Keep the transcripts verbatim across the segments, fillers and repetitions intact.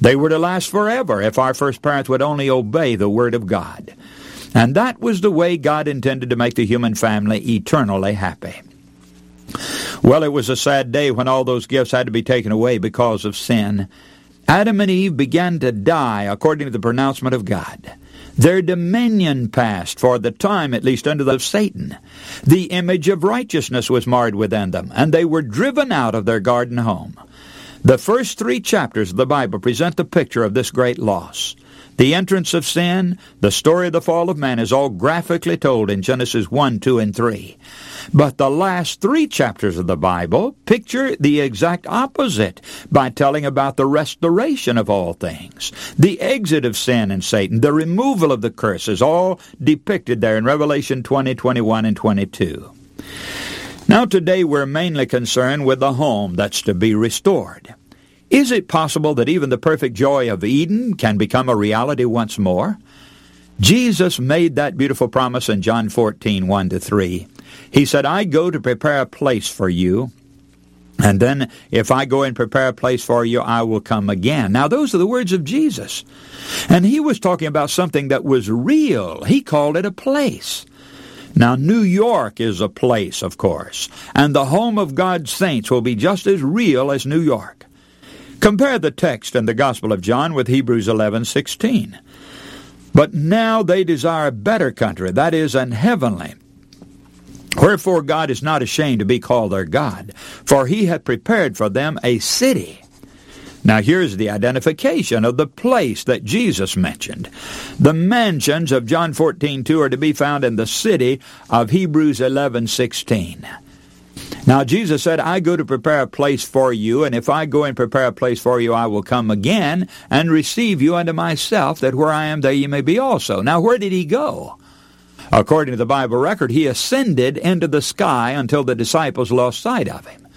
They were to last forever if our first parents would only obey the Word of God. And that was the way God intended to make the human family eternally happy. Well, it was a sad day when all those gifts had to be taken away because of sin. Adam and Eve began to die according to the pronouncement of God. Their dominion passed, for the time at least, under the of Satan. The image of righteousness was marred within them, and they were driven out of their garden home. The first three chapters of the Bible present the picture of this great loss. The entrance of sin, the story of the fall of man is all graphically told in Genesis one, two, and three. But the last three chapters of the Bible picture the exact opposite by telling about the restoration of all things. The exit of sin and Satan, the removal of the curses, all depicted there in Revelation twenty, twenty-one, and twenty-two. Now today we're mainly concerned with the home that's to be restored. Is it possible that even the perfect joy of Eden can become a reality once more? Jesus made that beautiful promise in John fourteen, one to three. He said, I go to prepare a place for you, and then if I go and prepare a place for you, I will come again. Now those are the words of Jesus. And he was talking about something that was real. He called it a place. Now, New York is a place, of course, and the home of God's saints will be just as real as New York. Compare the text in the Gospel of John with Hebrews eleven sixteen. But now they desire a better country, that is, an heavenly. Wherefore God is not ashamed to be called their God, for he hath prepared for them a city. Now here's the identification of the place that Jesus mentioned. The mansions of John fourteen two are to be found in the city of Hebrews eleven sixteen. Now Jesus said, I go to prepare a place for you, and if I go and prepare a place for you, I will come again and receive you unto myself, that where I am, there ye may be also. Now where did he go? According to the Bible record, he ascended into the sky until the disciples lost sight of him.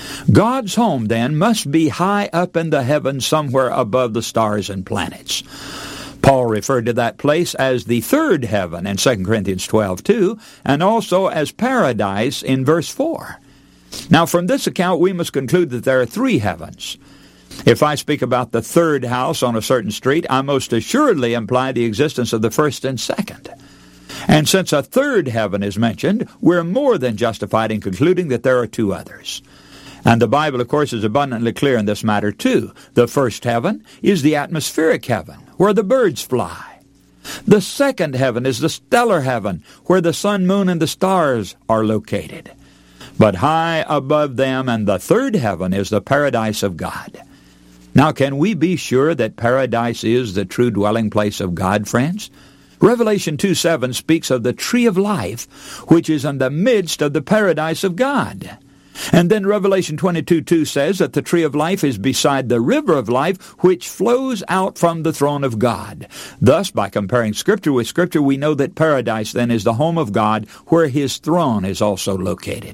God's home, then, must be high up in the heavens somewhere above the stars and planets. Paul referred to that place as the third heaven in Second Corinthians twelve two, and also as paradise in verse four. Now, from this account, we must conclude that there are three heavens. If I speak about the third house on a certain street, I most assuredly imply the existence of the first and second. And since a third heaven is mentioned, we're more than justified in concluding that there are two others. And the Bible, of course, is abundantly clear in this matter, too. The first heaven is the atmospheric heaven, where the birds fly. The second heaven is the stellar heaven, where the sun, moon, and the stars are located. But high above them and the third heaven is the paradise of God. Now, can we be sure that paradise is the true dwelling place of God, friends? Revelation two seven speaks of the tree of life, which is in the midst of the paradise of God. And then Revelation twenty-two two says that the tree of life is beside the river of life, which flows out from the throne of God. Thus, by comparing Scripture with Scripture, we know that paradise then is the home of God, where his throne is also located.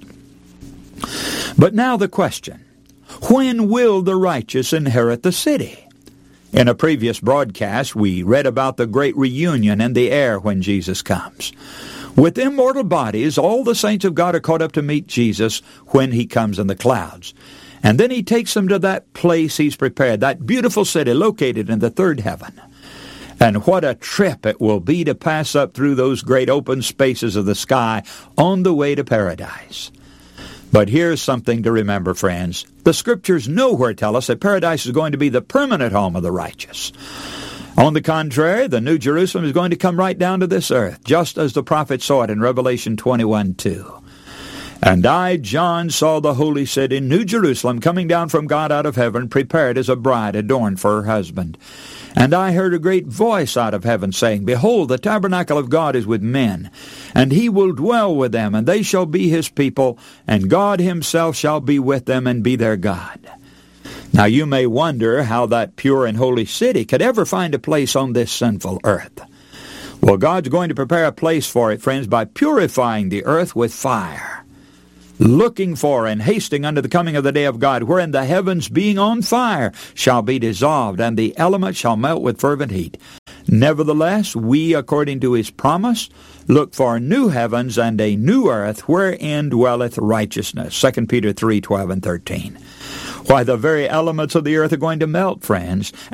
But now the question, when will the righteous inherit the city? In a previous broadcast, we read about the great reunion in the air when Jesus comes. With immortal bodies, all the saints of God are caught up to meet Jesus when he comes in the clouds. And then he takes them to that place he's prepared, that beautiful city located in the third heaven. And what a trip it will be to pass up through those great open spaces of the sky on the way to paradise. But here's something to remember, friends. The Scriptures nowhere tell us that paradise is going to be the permanent home of the righteous. On the contrary, the New Jerusalem is going to come right down to this earth, just as the prophet saw it in Revelation twenty-one two. And I, John, saw the holy city, New Jerusalem, coming down from God out of heaven, prepared as a bride adorned for her husband. And I heard a great voice out of heaven saying, Behold, the tabernacle of God is with men, and he will dwell with them, and they shall be his people, and God himself shall be with them and be their God. Now you may wonder how that pure and holy city could ever find a place on this sinful earth. Well, God's going to prepare a place for it, friends, by purifying the earth with fire, looking for and hasting unto the coming of the day of God, wherein the heavens being on fire shall be dissolved, and the elements shall melt with fervent heat. Nevertheless, we, according to his promise, look for new heavens and a new earth, wherein dwelleth righteousness. Second Peter three twelve and thirteen. Why, the very elements of the earth are going to melt, friends,